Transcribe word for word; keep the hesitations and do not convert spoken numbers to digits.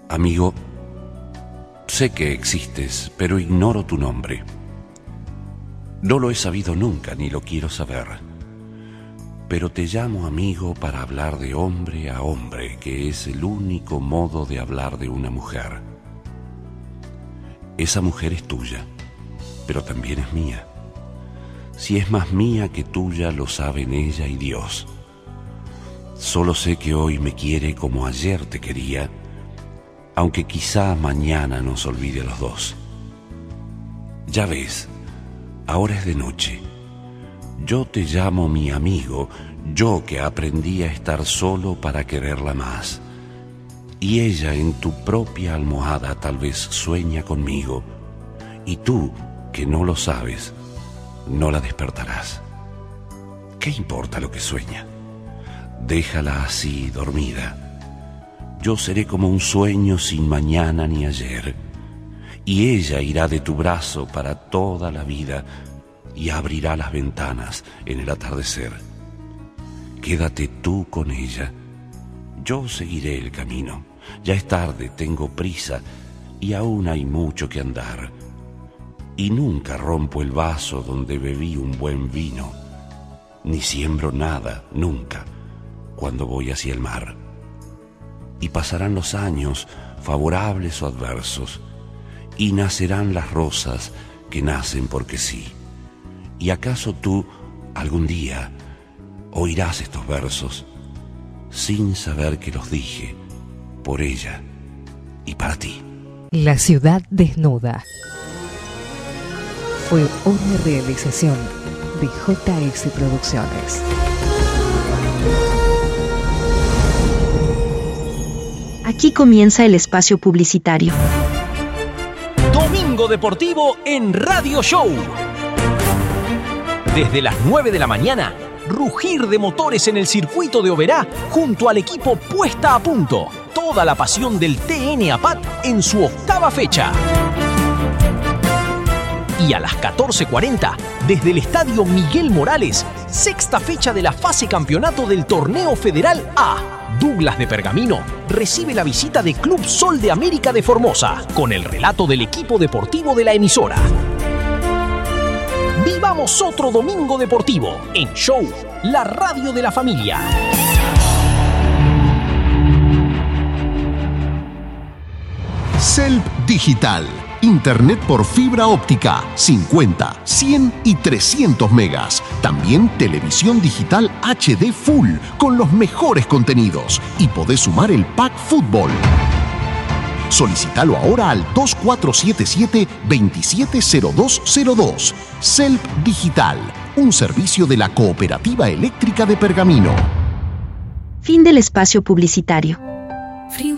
Amigo, sé que existes, pero ignoro tu nombre. No lo he sabido nunca, ni lo quiero saber. Pero te llamo amigo para hablar de hombre a hombre, que es el único modo de hablar de una mujer. Esa mujer es tuya, pero también es mía. Si es más mía que tuya, lo saben ella y Dios. Solo sé que hoy me quiere como ayer te quería, aunque quizá mañana nos olvide a los dos. Ya ves, ahora es de noche. Yo te llamo mi amigo, yo que aprendí a estar solo para quererla más. Y ella en tu propia almohada tal vez sueña conmigo, y tú, que no lo sabes, no la despertarás. ¿Qué importa lo que sueña? Déjala así, dormida. Yo seré como un sueño sin mañana ni ayer, y ella irá de tu brazo para toda la vida y abrirá las ventanas en el atardecer. Quédate tú con ella. Yo seguiré el camino. Ya es tarde, tengo prisa y aún hay mucho que andar. Y nunca rompo el vaso donde bebí un buen vino, ni siembro nada, nunca, cuando voy hacia el mar. Y pasarán los años, favorables o adversos, y nacerán las rosas que nacen porque sí. ¿Y acaso tú, algún día, oirás estos versos, sin saber que los dije, por ella y para ti? La ciudad desnuda fue una realización de J S Producciones. Aquí comienza el espacio publicitario. Domingo Deportivo en Radio Show. Desde las nueve de la mañana, rugir de motores en el circuito de Oberá junto al equipo Puesta a Punto. Toda la pasión del T N APAT en su octava fecha. Y a las catorce cuarenta, desde el Estadio Miguel Morales, sexta fecha de la fase campeonato del Torneo Federal A. Douglas de Pergamino recibe la visita de Club Sol de América de Formosa, con el relato del equipo deportivo de la emisora. Vivamos otro domingo deportivo en Show, la radio de la familia. Celp Digital. Internet por fibra óptica, cincuenta, cien y trescientos megas. También televisión digital H D Full con los mejores contenidos. Y podés sumar el pack fútbol. Solicítalo ahora al dos cuatro siete siete, dos siete cero dos cero dos. Celp Digital, un servicio de la Cooperativa Eléctrica de Pergamino. Fin del espacio publicitario.